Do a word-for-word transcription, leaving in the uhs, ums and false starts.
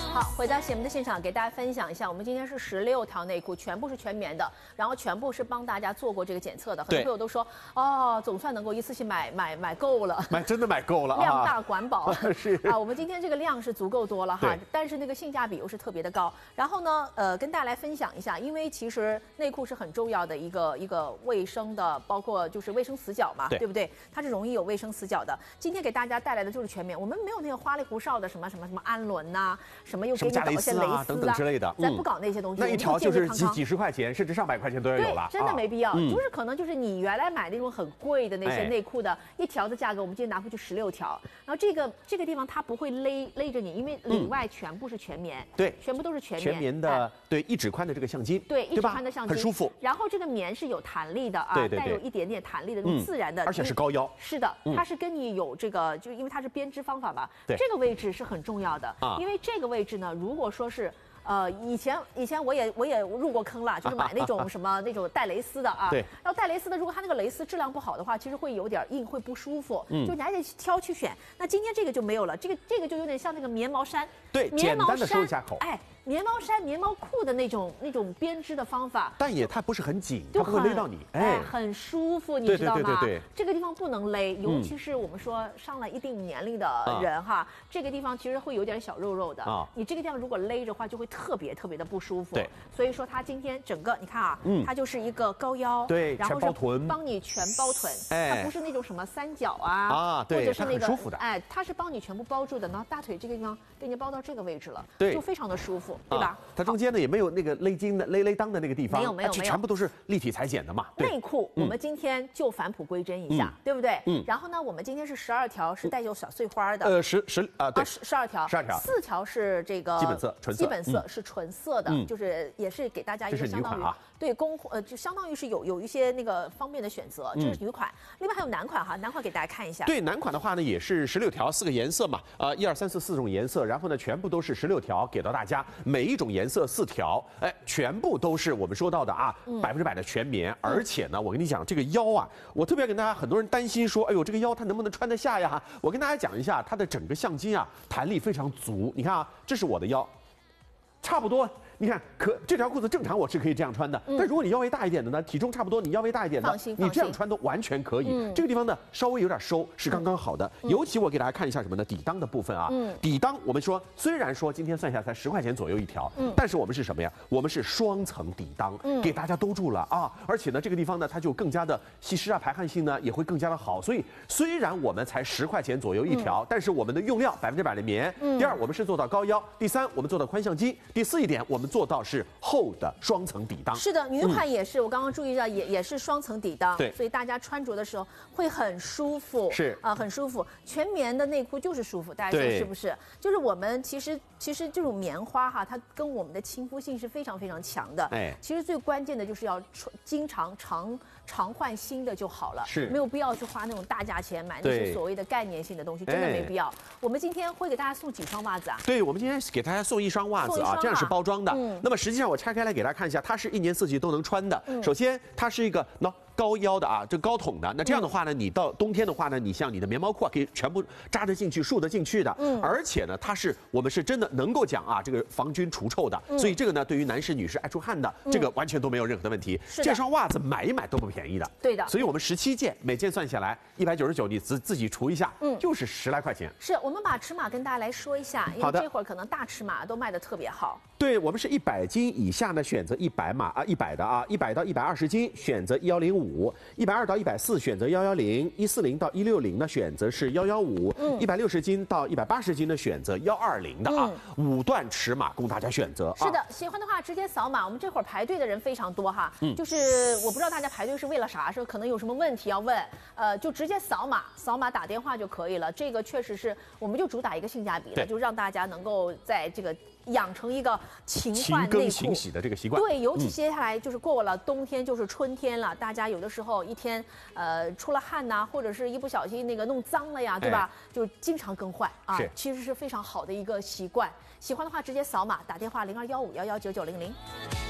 好，回到节目的现场，给大家分享一下，我们今天是十六条内裤，全部是全棉的，然后全部是帮大家做过这个检测的。很多朋友都说，哦，总算能够一次性买买买够了， 买真的买够了， 量大管饱。 是啊，我们今天这个量是足够多了哈，但是那个性价比又是特别的高。然后呢，呃，跟大家来分享一下，因为其实内裤是很重要的一个一个卫生的，包括就是卫生死角嘛， 对, 对不对？它是容易有卫生死角的。今天给大家带来的就是全棉，我们没有那个花里胡哨的什么什么什么氨纶呐、啊，什么又给你搞一些蕾丝啊等等之类的， 咱不搞那些东西。 那一条就是几几十块钱，甚至上百块钱都要有了， 真的没必要。就是可能就是你原来买那种很贵的那些内裤的，一条的价格，我们今天拿回去十六条。然后这个这个地方它不会勒勒着你，因为里外全部是全棉， 对， 全部都是全棉。 全棉的，对，一指宽的这个橡筋， 对，一指宽的橡筋很舒服。 然后这个棉是有弹力的啊， 对对对， 带有一点点弹力的，那种自然的， 而且是高腰。 是的，它是跟你有这个，就因为它是编织方法嘛， 对， 这个位置是很重要的，因为这个位置呢，如果说是。呃，以前以前我也我也入过坑了，就是买那种什么那种带蕾丝的啊。 对。 然后带蕾丝的，如果它那个蕾丝质量不好的话，其实会有点硬，会不舒服。嗯。就你还得挑去选。那今天这个就没有了，这个这个就有点像那个棉毛衫。 对， 棉毛衫简单的收一下口。 哎，棉毛衫、棉毛裤的那种那种编织的方法。 但也它不是很紧，它不会勒到你。 哎，很舒服，你知道吗？ 对对对对对。 这个地方不能勒，尤其是我们说上了一定年龄的人哈，这个地方其实会有点小肉肉的。啊。你这个地方如果勒着话，就会特别特别的不。不舒服， 对， 所以说它今天整个你看啊，嗯，它就是一个高腰， 对， 然后是帮你全包臀，哎，它不是那种什么三角啊， 啊，对， 或者是那个舒服的， 哎，它是帮你全部包住的，然后大腿这个地方给你包到这个位置了， 对， 就非常的舒服，对吧？ 它中间呢也没有那个勒筋的勒勒裆的那个地方， 没有没有没有， 全部都是立体裁剪的嘛。 内裤我们今天就返璞归真一下，对不对？嗯。然后呢，我们今天是十二条，是带有小碎花的， 呃，十十啊，对， 十十二条， 十二条， 四条是这个基本色，纯色， 基本色是纯色的，就是也。也是给大家一个相当于对公呃，就相当于是有有一些那个方便的选择，这是女款。另外还有男款哈，男款给大家看一下。 对，男款的话呢也是十六条，四个颜色嘛，呃，一二三四四种颜色，然后呢全部都是十六条给到大家，每一种颜色四条，哎，全部都是我们说到的啊，百分之百的全棉。而且呢，我跟你讲这个腰啊，我特别跟大家很多人担心说，哎呦这个腰它能不能穿得下呀？我跟大家讲一下，它的整个橡筋啊弹力非常足。你看啊，这是我的腰，差不多。你看，可这条裤子正常我是可以这样穿的，但如果你腰围大一点的呢，体重差不多，你腰围大一点的，你这样穿都完全可以。这个地方呢稍微有点收是刚刚好的，尤其我给大家看一下什么呢？底裆的部分啊，底裆我们说虽然说今天算下才十块钱左右一条，但是我们是什么呀？我们是双层底裆，给大家兜住了啊！而且呢，这个地方呢它就更加的吸湿啊，排汗性呢也会更加的好。所以虽然我们才十块钱左右一条，但是我们的用料百分之百的棉。第二，我们是做到高腰；第三，我们做到宽橡筋；第四一点，我们做到是厚的双层底裆。 是的，女款也是，嗯、我刚刚注意到也也是双层底裆， 对， 所以大家穿着的时候会很舒服， 是啊、呃，很舒服。全棉的内裤就是舒服，大家说是不是？就是我们其实其实这种棉花哈，它跟我们的亲肤性是非常非常强的。哎，其实最关键的就是要经常常常换新的就好了， 是没有必要去花那种大价钱买那些所谓的概念性的东西，真的没必要。我们今天会给大家送几双袜子啊？ 对，我们今天给大家送一双袜子啊，这样是包装的。嗯、那么实际上我拆开来给大家看一下，它是一年四季都能穿的。嗯、首先，它是一个喏。高腰的啊，这高筒的，那这样的话呢，你到冬天的话呢，你像你的棉毛裤啊，可以全部扎得进去、束得进去的。嗯，而且呢，它是我们是真的能够讲啊，这个防菌除臭的，嗯、所以这个呢，对于男士、女士爱出汗的，嗯、这个完全都没有任何的问题。这双袜子买一买都不便宜的。 对的。 所以我们十七件，每件算下来一百九十九，你自自己除一下，嗯，就是十来块钱。 是我们把尺码跟大家来说一下，因为这会儿可能大尺码都卖得特别好。 对，我们是一百斤以下呢，选择一百码啊，一百的啊，一百到一百二十斤选择一幺零五，一百二到一百四选择幺幺零，一四零到一六零呢选择是幺幺五，一百六十斤到一百八十斤呢选择幺二零的啊，五段尺码供大家选择。 是的，喜欢的话直接扫码。我们这会儿排队的人非常多哈，嗯，就是我不知道大家排队是为了啥，说可能有什么问题要问，呃，就直接扫码，扫码打电话就可以了。这个确实是，我们就主打一个性价比了，就让大家能够在这个。养成一个勤换内裤、 勤更勤洗的这个习惯。 对，尤其接下来就是过了冬天，就是春天了，嗯、大家有的时候一天呃出了汗呐、啊，或者是一不小心那个弄脏了呀，对吧？哎、就经常更换啊，其实是非常好的一个习惯。喜欢的话直接扫码打电话零二幺五幺幺九九零零。